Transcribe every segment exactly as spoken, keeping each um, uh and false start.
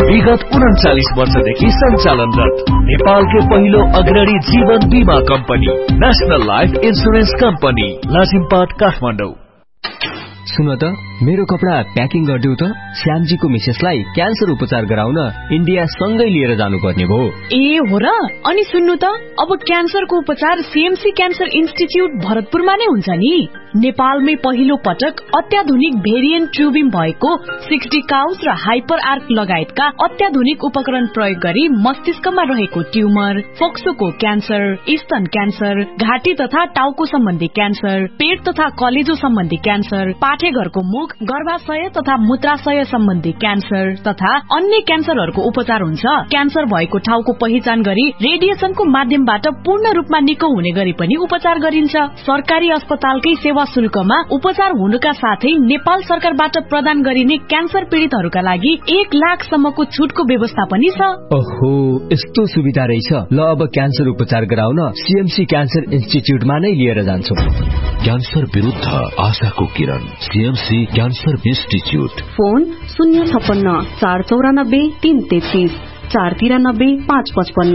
विगत उन्चालीस वर्षदेखि सञ्चालनरत नेपालकै पहिलो अग्रणी जीवन बीमा company national life insurance company Lazimpat Kathmandu. सुन त मेरो कपडा प्याकिङ गरिदेऊ त। श्यामजीको मिसेसलाई क्यान्सर उपचार गराउन इन्डिया सँगै लिएर जानुपर्ने भयो। ए हो र? अनि सुन्नु त, अब क्यान्सरको उपचार सीएमसी क्यान्सर इन्स्टिट्युट भरतपुरमा नै हुन्छ नि। नेपालमै पहिलो पटक अत्याधुनिक भेरिएन्ट ट्युबिङ भएको सिक्सटी काउस र हाइपर आर्क लगायतका अत्याधुनिक उपकरण प्रयोग गरी मस्तिष्कमा रहेको ट्युमर, फोक्सोको क्यान्सर, स्तन क्यान्सर, घाँटी तथा टाउको सम्बन्धी क्यान्सर, पेट तथा कलेजो सम्बन्धी क्यान्सर, पाठेघरको मुख, गर्भाशय तथा मूत्राशय सम्बन्धी क्यान्सर तथा अन्य क्यान्सरहरूको उपचार हुन्छ। क्यान्सर भएको ठाउँको पहिचान गरी रेडिएसनको माध्यमबाट पूर्ण रूपमा निको हुने गरी पनि उपचार गरिन्छ। सरकारी अस्पतालकै सेवा शुल्कमा उपचार हुनुका साथै नेपाल सरकारबाट प्रदान गरिने क्यान्सर पीड़ितहरूका लागि एक लाख सम्मको छुटको व्यवस्था पनि छ। ओहो, यस्तो सुविधा रहेछ। ल अब क्यान्सर उपचार गराउन सीएमसी क्यान्सर इन्स्टिट्युटमा नै लिएर जान्छौ। क्यान्सर विरुद्ध आशाको किरण, सीएमसी क्यान्सर इन्स्टिट्युट। फोन शून्य छप्पन्न चार चौरानब्बे तीन तेत्तीस चार तिरानब्बे पाँच पचपन्न।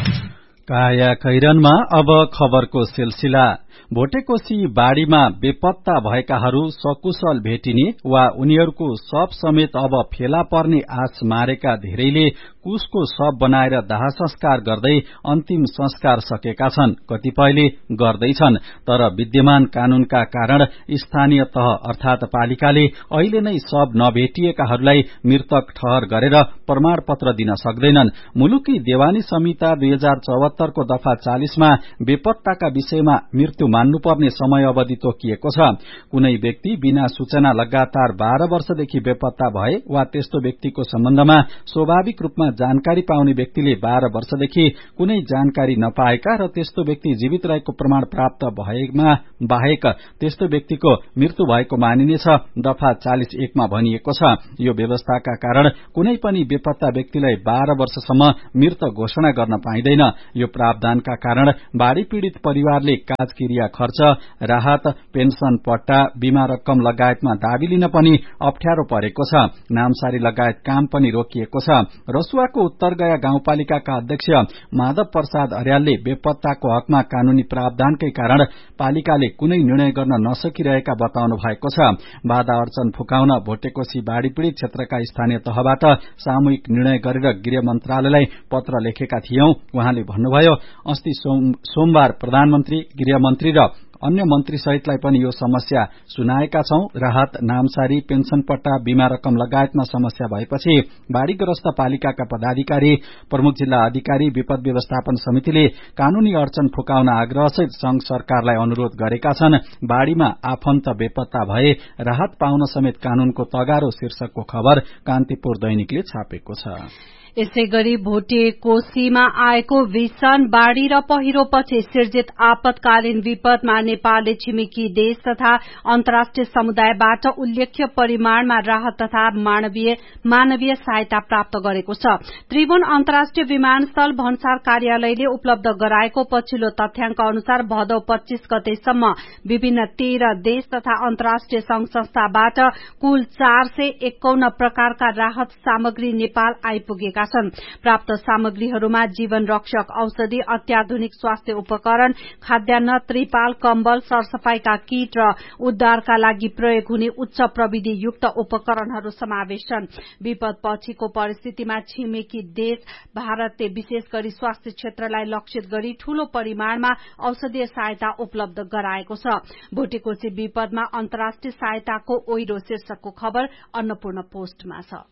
काया खैरनमा अब खबरको सिलसिला। भोटेकोशी बाढ़ीमा बेपत्ता भएकाहरू सकुशल भेटिने वा उनीहरूको शव समेत अब फेला पर्ने आश मारेका धेरैले कुशको शव बनाएर दाह संस्कार गर्दै अन्तिम संस्कार सकेका छन्। कतिपयले गर्दैछन्, तर विद्यमान कानूनका कारण स्थानीय तह अर्थात पालिकाले अहिले नै शव नभेटिएकाहरूलाई मृतक ठहर गरेर प्रमाण पत्र दिन सक्दैनन्। मुलुकी देवानी संहिता दुई हजार चौहत्तरको दफा चालिसमा बेपत्ताका विषयमा मृत्यु मान्नुपर्ने समय अवधि तोकिएको छ। कुनै व्यक्ति बिना सूचना लगातार बाह्र वर्षदेखि बेपत्ता भए वा त्यस्तो व्यक्तिको सम्बन्धमा स्वाभाविक रूपमा जानकारी पाउने व्यक्तिले बाह्र वर्षदेखि कुनै जानकारी नपाएका र त्यस्तो व्यक्ति जीवित रहेको प्रमाण प्राप्त भएमा बाहेक त्यस्तो व्यक्तिको मृत्यु भएको मानिनेछ, दफा चालिस एकमा भनिएको छ। यो व्यवस्थाका कारण कुनै पनि बेपत्ता व्यक्तिलाई बाह्र वर्षसम्म मृत घोषणा गर्न पाइँदैन। यो प्रावधानका कारण बाढ़ी पीड़ित परिवारले काजकिरिया खर्च, राहत, पेन्सन पट्टा, बीमा रकम लगायतमा दाबी लिन पनि अप्ठ्यारो परेको छ। नामसारी लगायत काम पनि रोकिएको छ। रसुवाको उत्तरगया गाउँपालिकाका अध्यक्ष माधव प्रसाद अर्यालले बेपत्ताको हकमा कानूनी प्रावधानकै कारण पालिकाले कुनै निर्णय गर्न नसकिरहेका बताउनु भएको छ। बाधा अर्चन फुकाउन भोटेकोशी बाढ़ी पीड़ित क्षेत्रका स्थानीय तहबाट सामूहिक निर्णय गरेर गृह मन्त्रालयलाई पत्र लेखेका थियौं। उहाँले भन्नुभयो, अस्ति सोमबार प्रधानमन्त्री, गृहमन्त्री र अन्य मन्त्री सहितलाई पनि यो समस्या सुनाएका छौं। राहत, नामसारी, पेन्सन पट्टा, बीमा रकम लगायतमा समस्या भएपछि बाढ़ीग्रस्त पालिकाका पदाधिकारी, प्रमुख जिल्ला अधिकारी, विपद व्यवस्थापन समितिले कानूनी अडचन फुकाउन आग्रहसहित संघ सरकारलाई अनुरोध गरेका छन्। बाढ़ीमा आफन्त बेपत्ता भए राहत पाउन समेत कानूनको तगारो शीर्षकको खबर कान्तिपुर दैनिकले छापेको छ। यसै गरी भोटेकोशीमा आएको भीषण बाढ़ी र पहिरोपछि सिर्जित आपतकालीन विपदमा नेपालले छिमेकी देश तथा अन्तर्राष्ट्रिय समुदायबाट उल्लेख्य परिमाणमा राहत तथा मानवीय मानवीय सहायता प्राप्त गरेको छ। त्रिभुवन अन्तर्राष्ट्रिय विमानस्थल भन्सार कार्यालयले उपलब्ध गराएको पछिल्लो तथ्याङ्क अनुसार भदौ पच्चीस गतेसम्म विभिन्न तेह्र देश तथा अन्तर्राष्ट्रिय संघ संस्थाबाट कुल चार सय एकाउन्न प्रकारका राहत सामग्री नेपाल आइपुगेका छन्। प्राप्त सामग्रीहरूमा जीवन रक्षक औषधि, अत्याधुनिक स्वास्थ्य उपकरण, खाद्यान्न, त्रिपाल, कम्बल, सरसफाईका किट र उद्धारका लागि प्रयोग हुने उच्च प्रविधि युक्त उपकरणहरू समावेश छन्। विपद पछिको परिस्थितिमा छिमेकी देश भारतले विशेष गरी स्वास्थ्य क्षेत्रलाई लक्षित गरी ठूलो परिमाणमा औषधीय सहायता उपलब्ध गराएको छ। भोटेकोशी विपदमा अन्तर्राष्ट्रिय सहायताको ओइरो शीर्षकको खबर अन्नपूर्ण पोस्टमा छ।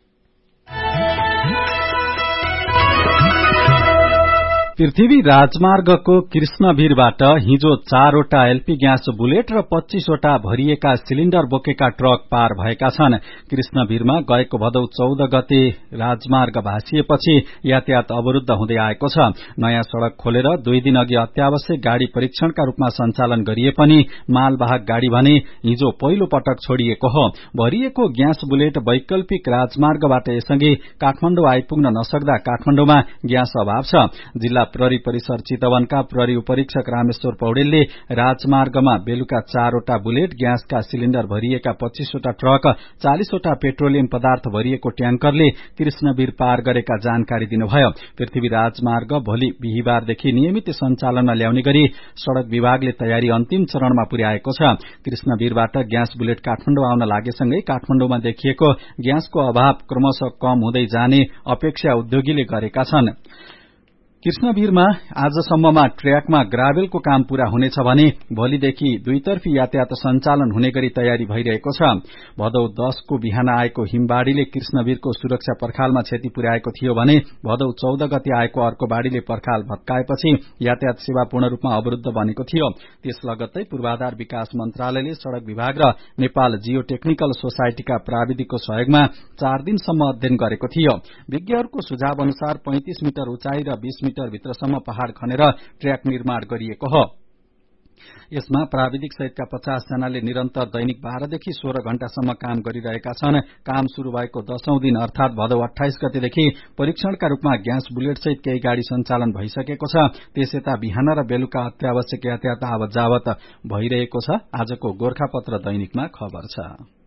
पृथ्वी राजमार्गको कृष्णवीरबाट हिजो चारवटा एलपी ग्यास बुलेट र पच्चीसवटा भरिएका सिलिण्डर बोकेका ट्रक पार भएका छन्। कृष्णवीरमा गएको भदौ चौध गते राजमार्ग भाँसिएपछि यातायात अवरूद्ध हुँदै आएको छ। नयाँ सड़क खोलेर दुई दिन अघि अत्यावश्यक गाड़ी परीक्षणका रूपमा सञ्चालन गरिए पनि मालवाहक गाड़ी भने हिजो पहिलो पटक छोडिएको हो। भरिएको ग्यास बुलेट वैकल्पिक राजमार्गबाट यसअघि काठमाडौँ आइपुग्न नसक्दा काठमाडौँमा ग्यास अभाव छ। जिल्ला प्रहरी परिसर चितवनका प्रहरी उपरीक्षक रामेश्वर पौडेलले राजमार्गमा बेलुका चारवटा बुलेट, ग्यासका सिलिण्डर भरिएका पच्चीसवटा ट्रक, चालिसवटा पेट्रोलियम पदार्थ भरिएको ट्याङ्करले कृष्णवीर पार गरेका जानकारी दिनुभयो। पृथ्वी राजमार्ग भोलि बिहिबारदेखि नियमित सञ्चालनमा ल्याउने गरी सड़क विभागले तयारी अन्तिम चरणमा पुर्याएको छ। कृष्णवीरबाट ग्यास बुलेट काठमाडौँ आउन लागेसँगै काठमाडौँमा देखिएको ग्यासको अभाव क्रमशः कम हुँदै जाने अपेक्षा उद्योगीले गरेका छन्। कृष्णवीरमा आजसम्ममा ट्र्याकमा ग्राभेलको काम पूरा हुनेछ भने भोलिदेखि दुईतर्फी यातायात सञ्चालन हुने गरी तयारी भइरहेको छ। भदौ दशको बिहान आएको हिमबाढ़ीले कृष्णवीरको सुरक्षा पर्खालमा क्षति पुर्याएको थियो भने भदौ चौध गते आएको अर्को बाढ़ीले पर्खाल भत्काएपछि यातायात सेवा पूर्ण रूपमा अवरूद्ध बनेको थियो। त्यस लगत्तै पूर्वाधार विकास मन्त्रालयले सड़क विभाग र नेपाल जियो टेक्निकल सोसाइटीका प्राविधिकको सहयोगमा चार दिनसम्म अध्ययन गरेको थियो। विज्ञहरूको सुझाव अनुसार पैंतिस मिटर उचाइ र बीस मिटर भित्रसम्म पहाड़ खनेर ट्र्याक निर्माण गरिएको हो। यसमा प्राविधिक सहितका पचास जनाले निरन्तर दैनिक बाह्रदेखि सोह्र घण्टासम्म काम गरिरहेका छन्। काम शुरू भएको दशौं दिन अर्थात भदौ अठाइस गतेदेखि परीक्षणका रूपमा ग्यास बुलेट सहित केही गाड़ी सञ्चालन भइसकेको छ। त्यसयता बिहान र बेलुका अत्यावश्यक यातायात आवत जावत भइरहेको छ। आजको गोर्खापत्र दैनिकमा खबर छ।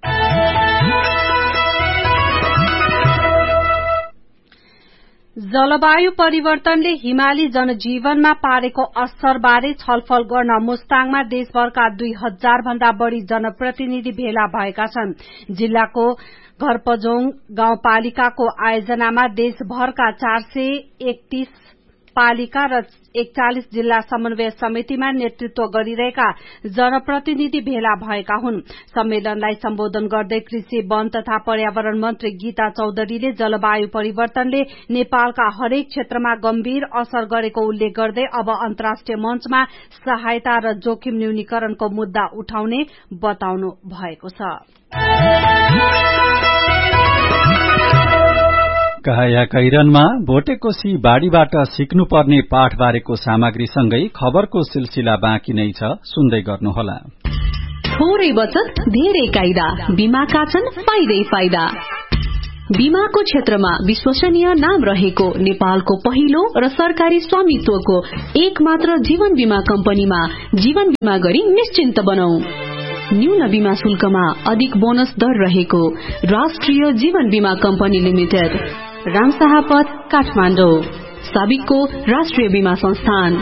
जलवायु परिवर्तनले हिमाली जनजीवनमा पारेको असरबारे छलफल गर्न मुस्ताङमा देशभरका दुई हजार भन्दा बढ़ी जनप्रतिनिधि भेला भएका छन्। जिल्लाको घरपजोङ गाउँपालिकाको आयोजनामा देशभरका चार सय एकतीस पालिका र एकचालिस जिल्ला समन्वय समितिमा नेतृत्व गरिरहेका जनप्रतिनिधि भेला भएका हुन्। सम्मेलनलाई सम्बोधन गर्दै कृषि, वन तथा पर्यावरण मन्त्री गीता चौधरीले जलवायु परिवर्तनले नेपालका हरेक क्षेत्रमा गम्भीर असर गरेको उल्लेख गर्दै अब अन्तर्राष्ट्रिय मञ्चमा सहायता र जोखिम न्यूनीकरणको मुद्दा उठाउने बताउनु भएको छ। काया कैरनमा भोटेकोशी बाढ़ीबाट सिक्नुपर्ने पाठ बारेको सामग्रीसँगै खबरको सिलसिला बाँकी नै छ, सुन्दै गर्नुहोला। थोरै बचत धेरै कायदा, बीमाका छन् फाइदै फाइदा। बीमाको क्षेत्रमा विश्वसनीय नाम रहेको नेपालको पहिलो र सरकारी स्वामित्वको एक मात्र जीवन बीमा कम्पनीमा जीवन बीमा गरी निश्चिन्त बनौं। न्यून बीमा शुल्कमा अधिक बोनस दर रहेको राष्ट्रिय जीवन बीमा कम्पनी लिमिटेड, रामशाहपथ, काठमाडौँ, साबिकको राष्ट्रिय बीमा संस्थान।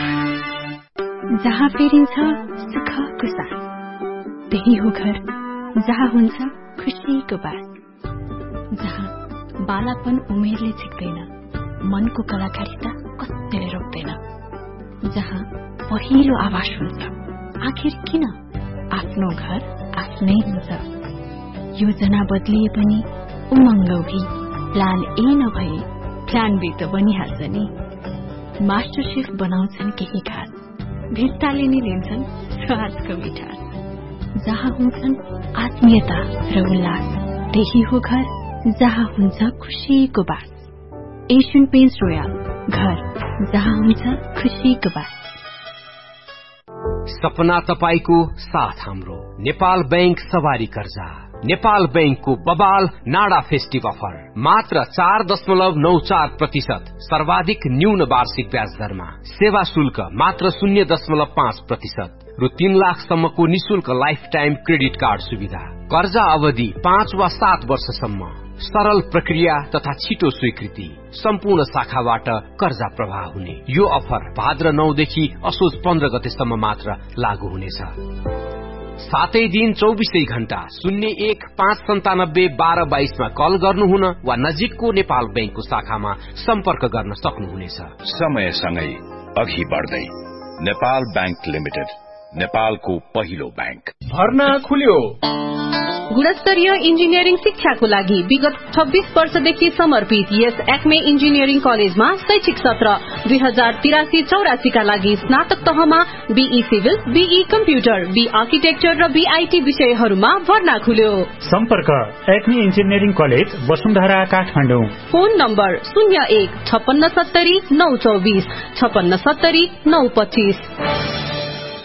जहाँ फेरिन्छ सुख कुसा, त्यही हो घर जहाँ हुन्छ खुशीको बास, जहाँ बालापन उमेरले झिक्दैन, मनको कलाकारिता कसैले रोक्दैन, जहाँ पहिलो आवाज हुन्छ आखिर किन आफ्नो घर आफ्नै हुन्छ। योजना बदलिए पनि उमङ्ग भी प्लान ए नभए प्लान बी त बनिहाल्छ नि। मास्टर शेफ बनाउँछन् केही खास, भित्ताले नि दिन्छन् स्वादको मिठास, जहाँ हुन्छन् आत्मीयता र उल्लास, त्यही हो घर जहाँ हुन्छ खुशीको बास। एशियन पेन्ट्स रोयल, घर जहाँ हुन्छ खुशीको बास। सपना तपाईको साथ हाम्रो नेपाल बैंक सवारी कर्जा, नेपाल बैंकको बबाल नाडा फेस्टिभ अफर मात्र चार दशमलव नौ चार प्रतिशत सर्वाधिक न्यून वार्षिक ब्याज दरमा, सेवा शुल्क मात्र शून्य दशमलव पाँच प्रतिशत रु तीन लाखसम्मको निशुल्क लाइफ टाइम क्रेडिट कार्ड सुविधा, कर्जा अवधि पाँच वा सात वर्षसम्म, सरल प्रक्रिया तथा छिटो स्वीकृति, सम्पूर्ण शाखाबाट कर्जा प्रवाह हुने। यो अफर भाद्र नौदेखि असोज पन्ध्र गतेसम्म मात्र लागू हुनेछ। सातै दिन चौबिसै घण्टा शून्य एक पाँच सन्तानब्बे बाह्र बाइसमा कल गर्नुहुन वा नजिकको नेपाल बैंकको शाखामा सम्पर्क गर्न सक्नुहुनेछ। समयसँगै अघि बढ्दै नेपाल बैंक लिमिटेड, नेपालको पहिलो बैंक। भर्ना खुल्यो। गुणस्तरीय इन्जिनियरिङ शिक्षाको लागि विगत छब्बीस वर्षदेखि समर्पित यस एक्मे इन्जिनियरिङ कलेजमा शैक्षिक सत्र दुई हजार तिरासी चौरासी का लागि स्नातक तहमा be civil, be computer, be architecture र बीआईटी विषयहरूमा भर्ना खुल्यो। सम्पर्क Acme engineering college, Vasundhara, Kathmandu. Phone number शून्य एक छप्पन्न सत्तरी नौ चौबिस छप्पन्न सत्तरी नौ पच्चीस।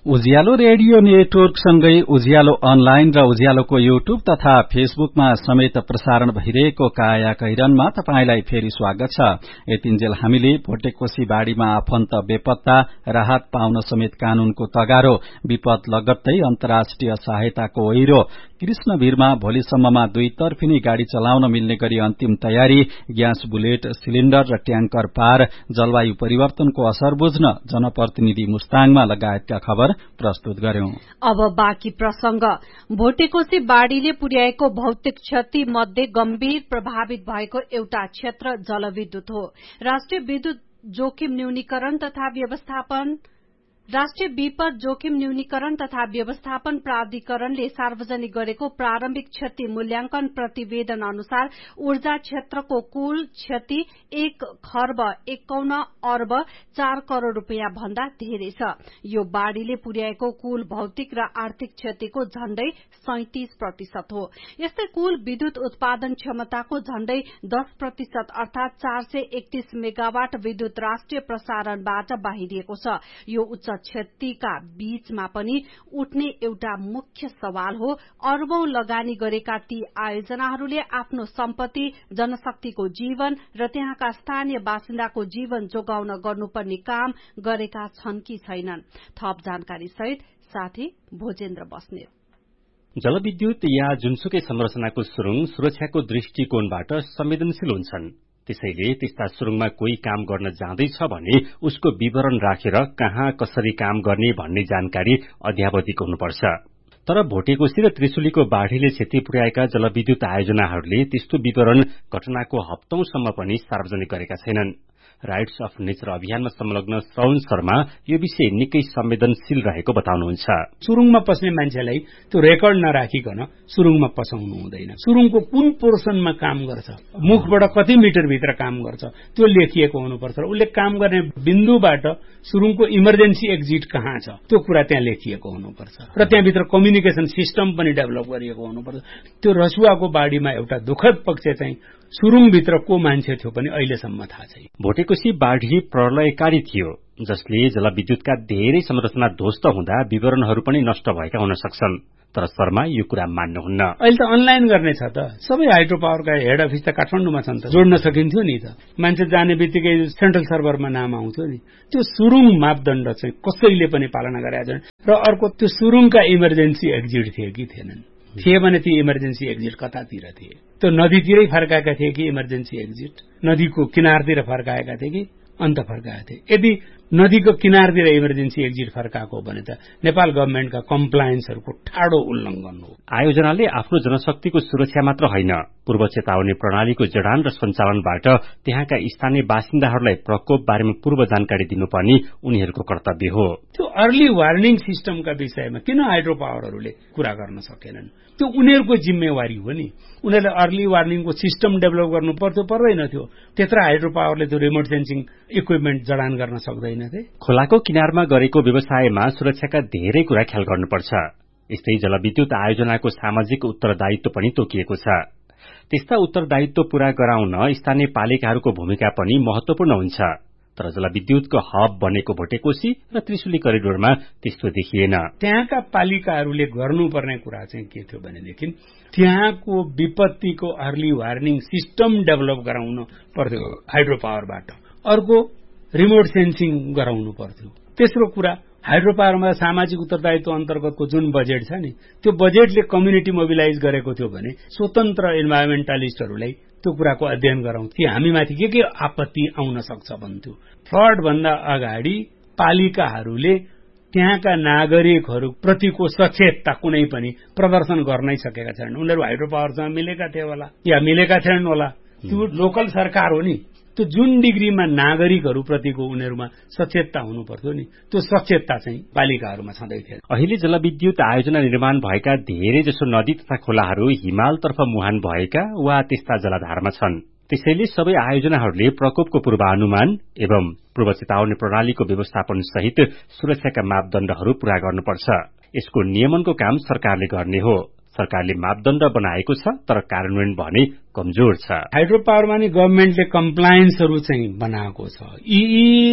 उज्यालो रेडियो नेटवर्कसँगै उज्यालो अनलाइन र उज्यालोको युट्युब तथा फेसबुकमा समेत प्रसारण भइरहेको काया कैरनमा तपाईंलाई फेरि स्वागत छ। यतिन्जेल हामीले भोटेकोशी बाढ़ीमा आफन्त बेपत्ता, राहत पाउन समेत कानूनको तगारो, विपद लगत्तै अन्तर्राष्ट्रिय सहायताको ओहिरो, कृष्णवीरमा भोलिसम्ममा दुई तर्फिनी गाड़ी चलाउन मिल्ने गरी अन्तिम तयारी, ग्यास बुलेट सिलिण्डर र ट्याङ्कर पार, जलवायु परिवर्तनको असर बुझ्न जनप्रतिनिधि मुस्ताङमा लगायतका खबर प्रस्तुत गर्यौं। अब बाँकी प्रसंग। भोटेकोशी बाढ़ीले पुर्याएको भौतिक क्षति मध्ये गम्भीर प्रभावित भएको एउटा क्षेत्र जलविद्युत हो। राष्ट्रिय विद्युत जोखिम न्यूनीकरण तथा व्यवस्थापन राष्ट्रिय विपद जोखिम न्यूनीकरण तथा व्यवस्थापन प्राधिकरणले सार्वजनिक गरेको प्रारम्भिक क्षति मूल्याङ्कन प्रतिवेदन अनुसार ऊर्जा क्षेत्रको कुल क्षति एक खर्ब एकाउन्न अर्ब चार करोड़ रूपियाँ भन्दा धेरै छ। यो बाढ़ीले पुर्याएको कुल भौतिक र आर्थिक क्षतिको झण्डै सैंतिस प्रतिशत हो। यस्तै कुल विद्युत उत्पादन क्षमताको झण्डै दस प्रतिशत अर्थात चार सय एकतीस मेगावाट विद्युत राष्ट्रिय प्रसारणबाट बाहिरिएको छ। यो उच्च क्षतिका बीचमा पनि उठ्ने एउटा मुख्य सवाल हो, अर्बौं लगानी गरेका ती आयोजनाहरूले आफ्नो सम्पत्ति, जनशक्तिको जीवन र त्यहाँका स्थानीय बासिन्दाको जीवन जोगाउन गर्नुपर्ने काम गरेका छन् कि छैनन्। थप जानकारी सहित साथी भोजेन्द्र बस्नेत। जलविद्युत या जुनसुकै संरचनाको सुरुङ सुरक्षाको दृष्टिकोणबाट संवेदनशील हुन्छन्। त्यसैले त्यस्ता सुरुङमा कोही काम गर्न जाँदैछ भने उसको विवरण राखेर कहाँ कसरी काम गर्ने भन्ने जानकारी अध्यावधिक हुनुपर्छ। तर भोटेकोशी र त्रिशुलीको बाढ़ीले क्षति पुर्याएका जलविद्युत आयोजनाहरूले त्यस्तो विवरण घटनाको हप्तौंसम्म पनि सार्वजनिक गरेका छैनन्। राइट्स अफ नेचर अभियानमा संलग्न श्रवण शर्मा यो विषय निकै संवेदनशील रहेको बताउनुहुन्छ। सुरुङमा पस्ने मान्छेलाई त्यो रेकर्ड नराखिकन सुरुङमा पसाउनु हुँदैन। सुरुङको कुन पोर्सनमा काम गर्छ, मुखबाट कति मिटर भित्र काम गर्छ त्यो लेखिएको हुनुपर्छ। उसले काम गर्ने बिन्दुबाट सुरुङको इमर्जेन्सी एक्जिट कहाँ छ त्यो कुरा त्यहाँ लेखिएको हुनुपर्छ र त्यहाँभित्र कम्युनिकेसन सिस्टम पनि डेभलप गरिएको हुनुपर्छ। त्यो रसुवाको बाढ़ीमा एउटा दुःखद पक्ष चाहिँ सुरुङभित्र को मान्छे थियो पनि अहिलेसम्म थाहा छैन। भोटेकोशी बाढ़ी प्रलयकारी थियो, जसले जलविद्युतका धेरै संरचना ध्वस्त हुँदा विवरणहरू पनि नष्ट भएका हुन सक्छन्। तर शर्मा यो कुरा मान्नुहुन्न। अहिले त अनलाइन गर्ने छ त, सबै हाइड्रो पावरका हेड अफिस त काठमाडौँमा छन् त, जोड्न सकिन्थ्यो नि त। मान्छे जाने बित्तिकै सेन्ट्रल सर्भरमा नाम आउँथ्यो नि। त्यो सुरुङ मापदण्ड चाहिँ कसैले पनि पालना गरेका छैन। र अर्को त्यो सुरुङका इमर्जेन्सी एक्जिट थिए कि थिएनन्? थिए भने ती इमर्जेन्सी एक्जिट कतातिर थिए? त्यो नदीतिरै फर्काएका थिए कि इमर्जेन्सी एक्जिट नदीको किनारतिर फर्काएका थिए कि अन्त फर्काएका थिए? यदि नदीको किनारतिर इमर्जेन्सी एक्जिट फर्काएको भने त नेपाल गभर्मेन्टका कम्प्लायन्सहरूको ठाडो उल्लंघन हो। आयोजनाले आफ्नो जनशक्तिको सुरक्षा मात्र होइन, पूर्व चेतावनी प्रणालीको जडान र सञ्चालनबाट त्यहाँका स्थानीय बासिन्दाहरूलाई प्रकोप बारेमा पूर्व जानकारी दिनुपर्ने उनीहरूको कर्तव्य हो। त्यो अर्ली वार्निङ सिस्टमका विषयमा किन हाइड्रो पावरहरूले कुरा गर्न सकेनन्? त्यो उनीहरूको जिम्मेवारी हो नि। उनीहरूले अर्ली वार्निङको सिस्टम डेभलप गर्नु पर्थ्यो पर्दैन थियो? त्यत्र हाइड्रो पावरले त्यो रिमोट सेन्सिङ इक्विपमेन्ट जडान गर्न सक्दैनथे। खोलाको किनारमा गरेको व्यवसायमा सुरक्षाका धेरै कुरा ख्याल गर्नुपर्छ। यस्तै जलविद्युत आयोजनाको सामाजिक उत्तरदायित्व पनि तोकिएको छ। त्यस्ता उत्तरदायित्व पूरा गराउन स्थानीय पालिकाहरूको भूमिका पनि महत्वपूर्ण हुन्छ। तर जलविद्युतको हब बनेको भोटेकोशी र त्रिशुली करिडोरमा त्यस्तो देखिएन। त्यहाँका पालिकाहरूले गर्नुपर्ने कुरा चाहिँ के थियो भनेदेखि त्यहाँको विपत्तिको अर्ली वार्निङ सिस्टम डेभलप गराउन पर्थ्यो हाइड्रो पावरबाट। अर्को रिमोट सेन्सिङ गराउनु पर्थ्यो। तेस्रो कुरा हाइड्रो पावरमा सामाजिक उत्तरदायित्व अन्तर्गतको जुन बजेट छ नि त्यो बजेटले कम्युनिटी मोबिलाइज गरेको थियो भने स्वतन्त्र इन्भाइरोमेन्टलिस्टहरूलाई त्यो कुराको अध्ययन गराउँ कि हामीमाथि के के आपत्ति आउन सक्छ भन्थ्यो। फ्लड भन्दा अगाडि पालिकाहरूले त्यहाँका नागरिकहरू प्रतिको सचेतता कुनै पनि प्रदर्शन गर्नै सकेका छैनन्। उनीहरू हाइड्रो पावरसँग मिलेका थिए होला या मिलेका थिएनन् होला। त्यो लोकल सरकार हो नि। त्यो जुन डिग्रीमा नागरिकहरू प्रतिको उनीहरूमा सचेतता हुनु पर्थ्यो नि त्यो सचेतता चाहिँ पालिकाहरूमा छँदै थिएन। अहिले जलविद्युत आयोजना निर्माण भएका धेरै जसो नदी तथा खोलाहरू हिमालतर्फ मुहान भएका वा त्यस्ता जलाधारमा छन्। त्यसैले सबै आयोजनाहरूले प्रकोपको पूर्वानुमान एवं पूर्व चेतावनी प्रणालीको व्यवस्थापन सहित सुरक्षाका मापदण्डहरू पूरा गर्नुपर्छ। यसको नियमनको काम सरकारले गर्ने हो। सरकारले मापदण्ड बनाएको छ तर कार्यान्वयन भने कमजोर छ। हाइड्रो पावरमा नि गभर्मेन्टले कम्प्लायन्सहरू चाहिँ बनाएको छ। यी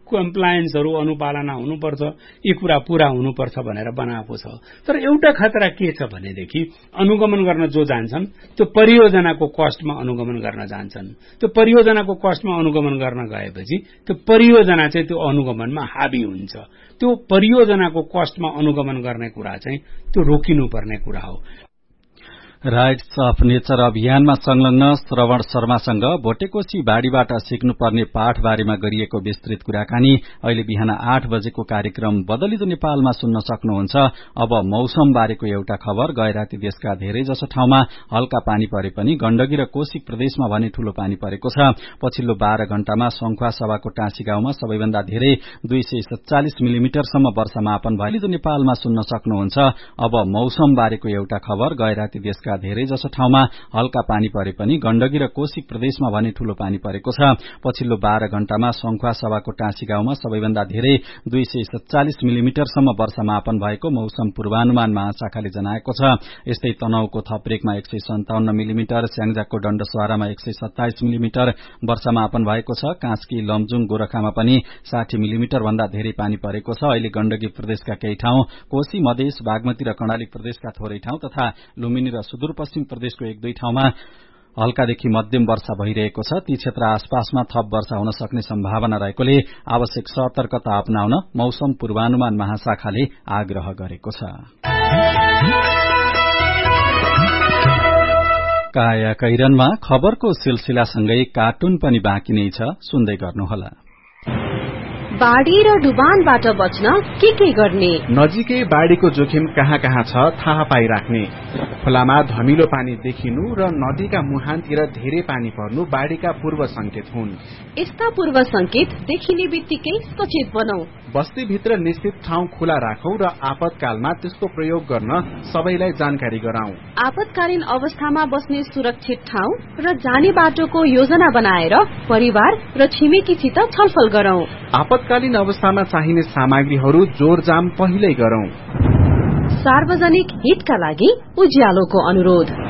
कम्प्लायन्सहरू अनुपालना हुनुपर्छ, यी कुरा पूरा हुनुपर्छ भनेर बनाएको छ। तर एउटा खतरा के छ भनेदेखि अनुगमन गर्न जो जान्छन् त्यो परियोजनाको कस्टमा अनुगमन गर्न जान्छन्। त्यो परियोजनाको कस्टमा अनुगमन गर्न गएपछि त्यो परियोजना चाहिँ त्यो अनुगमनमा हाबी हुन्छ। त्यो परियोजनाको कस्टमा अनुगमन गर्ने कुरा चाहिँ त्यो रोकिनुपर्ने कुरा हो। राइट्स अफ नेचर अभियानमा संलग्न श्रवण शर्मासँग भोटेकोशी बाढ़ीबाट सिक्नुपर्ने पाठ बारेमा गरिएको विस्तृत कुराकानी अहिले बिहान आठ बजेको कार्यक्रम बदलिदो नेपालमा सुन्न सक्नुहुन्छ। अब मौसम बारेको एउटा खबर। गएराती देशका धेरैजसो ठाउँमा हल्का पानी परे पनि गण्डकी र कोशी प्रदेशमा भने ठूलो पानी परेको छ। पछिल्लो बाह्र घण्टामा संखुवासभाको टाँसी गाउँमा सबैभन्दा धेरै दुई सय सत्तालिस मिलिमिटरसम्म वर्षामापन भएलिदो नेपालमा सुन्न सक्नुहुन्छ। अब मौसम बारेको एउटा खबर। गएराती देशका धेरैजसो ठाउँमा हल्का पानी परे पनि गण्डकी र कोशी प्रदेशमा भने ठूलो पानी परेको छ। पछिल्लो बाह्र घण्टामा संखुवासभाको टाँसी गाउँमा सबैभन्दा धेरै दुई सय सत्तालिस मिलिमिटरसम्म वर्षामापन भएको मौसम पूर्वानुमान महाशाखाले जनाएको छ। यस्तै तनहुको थपरेकमा एक सय सन्ताउन्न मिलिमिटर, स्याङ्जाको डण्डसवारामा एक सय सत्ताइस मिलिमिटर वर्षामापन भएको छ। कास्की, लमजुङ, गोरखामा पनि साठी मिलिमिटर भन्दा धेरै पानी परेको छ। अहिले गण्डकी प्रदेशका केही ठाउँ, कोशी, मधेस, बागमती र कर्णाली प्रदेशका थोरै ठाउँ तथा लुम्बिनी र सुदूरपश्चिम प्रदेशको एक दुई ठाउँमा हल्कादेखि मध्यम वर्षा भइरहेको छ। ती क्षेत्र आसपासमा थप वर्षा हुन सक्ने सम्भावना रहेकोले आवश्यक सतर्कता अपनाउन मौसम पूर्वानुमान महाशाखाले आग्रह गरेको छ। काया कैरनमा खबरको सिलसिलासँगै कार्टुन पनि बाँकी नै छ, सुन्दै गर्नुहोला। बाढ़ी र डुबानबाट बच्न के के गर्ने? नजिकै बाढ़ीको जोखिम कहाँ कहाँ छ थाहा पाइराख्ने। खोलामा धमिलो पानी देखिनु र नदीका मुहानतिर धेरै पानी पर्नु बाढ़ीका पूर्व संकेत हुन्। यस्ता पूर्व संकेत देखिने बित्तिकै सचेत बनौ। बस्तीभित्र निश्चित ठाउँ खुला राखौं र आपतकालमा त्यसको प्रयोग गर्न सबैलाई जानकारी गराउँ। आपतकालीन अवस्थामा बस्ने सुरक्षित ठाउँ र जाने बाटोको योजना बनाएर परिवार र छिमेकीसित छलफल गरौं। आपतकालीन अवस्थामा चाहिने सामग्रीहरू जोरजाम पहिल्यै गरौं। सार्वजनिक हितका लागि उज्यालोको अनुरोध।